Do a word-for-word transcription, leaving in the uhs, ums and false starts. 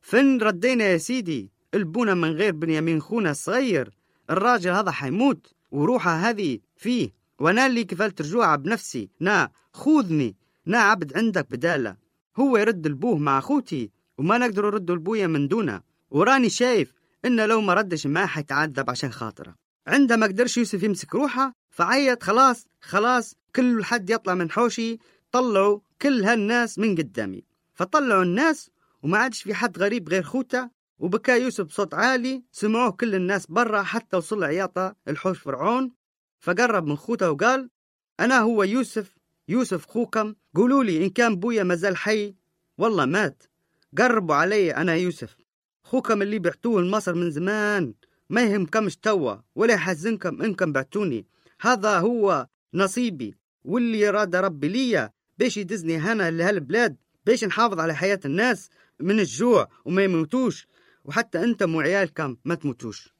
فين ردينا يا سيدي البونا من غير بنيامين خونا الصغير؟ الراجل هذا حيموت وروحه هذه فيه، وانا اللي كفلت رجوعه بنفسي. نا خذني، نا عبد عندك بداله. هو يرد البوه مع اخوتي وما نقدر نرد البويا من دونه، وراني شايف إنه لو ما ردش ما حيتعذب عشان خاطره. عندما قدرش يوسف يمسك روحه فعيط خلاص خلاص كل حد يطلع من حوشي، طلعوا كل هالناس من قدامي. فطلعوا الناس وما عادش في حد غريب غير خوته، وبكى يوسف بصوت عالي سمعوه كل الناس برا حتى وصل عياطة الحوش فرعون. فقرب من خوته وقال: أنا هو يوسف، يوسف خوكم، قولوا لي إن كان بويا مازال حي والله مات. قربوا علي أنا يوسف خوكم اللي بعتوه لمصر من زمان، ما يهمكمش توا ولا يحزنكم إنكم بعتوني. هذا هو نصيبي واللي يراد ربي ليا باش يدزني هنا لهالبلاد، باش نحافظ على حياة الناس من الجوع وما يموتوش، وحتى أنتم وعيالكم ما تموتوش.